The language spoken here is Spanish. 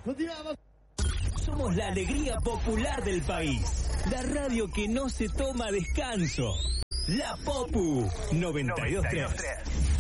Continuamos. Somos la alegría popular del país. La radio que no se toma descanso. La Popu 92.3.